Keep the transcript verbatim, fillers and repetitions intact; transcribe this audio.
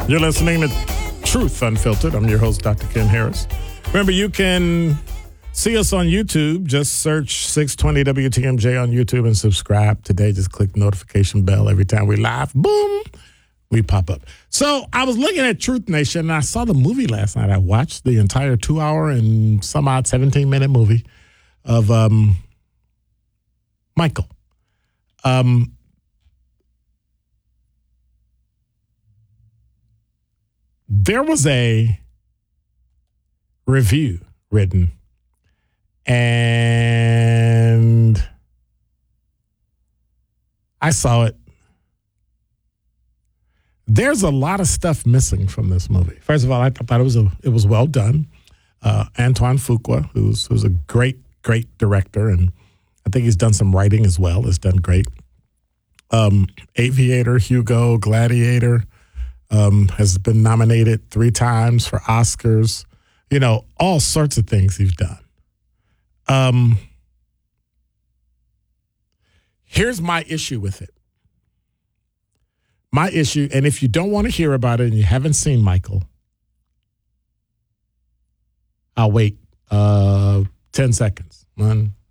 You're listening to Truth Unfiltered. I'm your host, Doctor Ken Harris. Remember, you can see us on YouTube. Just search six twenty W T M J on YouTube and subscribe. Today, just click the notification bell. Every time we live, boom, we pop up. So I was looking at Truth Nation, and I saw the movie last night. I watched the entire two-hour and some odd seventeen-minute movie of um, Michael. Um There was a review written, and I saw it. There's a lot of stuff missing from this movie. First of all, I thought it was a it was well done. Uh, Antoine Fuqua, who's who's a great great director, and I think he's done some writing as well. Has done great. Um, Aviator, Hugo, Gladiator. Um, has been nominated three times for Oscars, you know, all sorts of things he's done. Um, here's my issue with it. My issue, and if you don't want to hear about it and you haven't seen Michael, I'll wait uh, ten seconds. One,